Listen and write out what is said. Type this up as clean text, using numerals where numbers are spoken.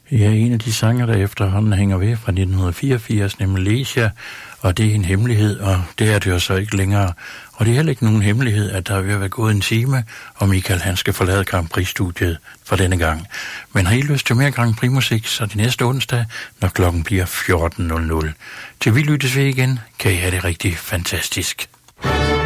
Ja, en af de sanger, der efterhånden hænger ved fra 1984, nemlig Lesia, og det er en hemmelighed, og det er det jo så ikke længere. Og det er heller ikke nogen hemmelighed, at der er ved at være gået en time, og Michael han skal forlade Grand Prix-studiet for denne gang. Men har I lyst til mere Grand Prix-musik, så det næste onsdag, når klokken bliver 14.00. Til vi lyttes ved igen, kan I have det rigtig fantastisk.